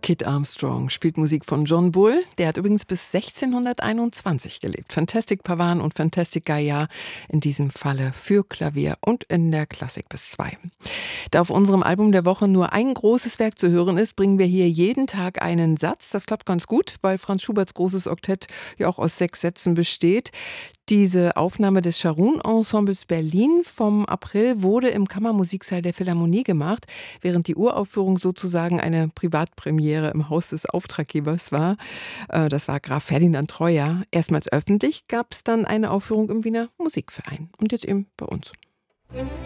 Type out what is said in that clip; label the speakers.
Speaker 1: Kit Armstrong spielt Musik von John Bull. Der hat übrigens bis 1621 gelebt. Fantastic Pavan und Fantastic Gaillard in diesem Falle für Klavier und in der Klassik bis 2. Da auf unserem Album der Woche nur ein großes Werk zu hören ist, bringen wir hier jeden Tag einen Satz. Das klappt ganz gut, weil Franz Schuberts großes Oktett ja auch aus 6 Sätzen besteht. Diese Aufnahme des Scharun Ensembles Berlin vom April wurde im Kammermusiksaal der Philharmonie gemacht, während die Uraufführung sozusagen eine Privatpremiere im Haus des Auftraggebers war. Das war Graf Ferdinand Treuer. Erstmals öffentlich gab es dann eine Aufführung im Wiener Musikverein und jetzt eben bei uns.